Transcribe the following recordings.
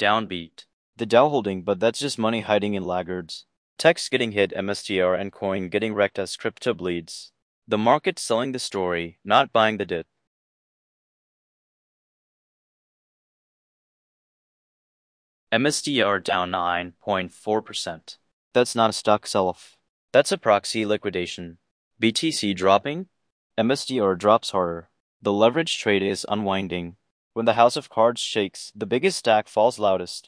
Downbeat. The Dow holding, but that's just money hiding in laggards. Techs getting hit, MSTR and coin getting wrecked as crypto bleeds. The market selling the story, not buying the dip. MSTR down 9.4%. That's not a stock sell-off. That's a proxy liquidation. BTC dropping? MSTR drops harder. The leverage trade is unwinding. When the house of cards shakes, the biggest stack falls loudest.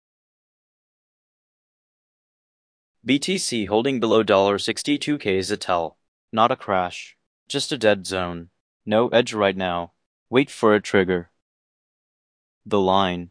BTC holding below $62K is a tell. Not a crash. Just a dead zone. No edge right now. Wait for a trigger. The line.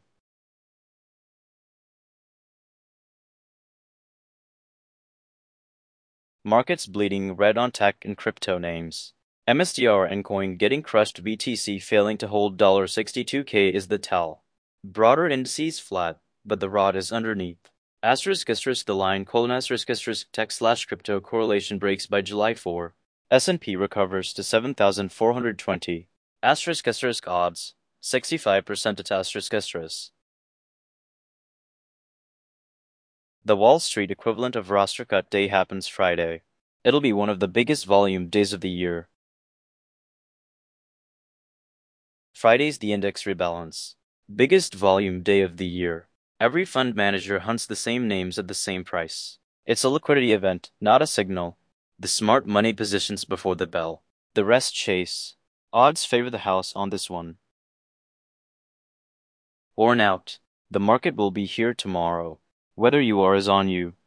Markets bleeding red on tech and crypto names. MSTR and coin getting crushed, BTC failing to hold $62K is the tell. Broader indices flat, but the rod is underneath. Asterisk the line : tech/crypto correlation breaks by July 4. S&P recovers to 7,420. Odds 65% at ***. The Wall Street equivalent of roster cut day happens Friday. It'll be one of the biggest volume days of the year. Friday's the index rebalance. Biggest volume day of the year. Every fund manager hunts the same names at the same price. It's a liquidity event, not a signal. The smart money positions before the bell. The rest chase. Odds favor the house on this one. Worn out. The market will be here tomorrow. Whether you are is on you.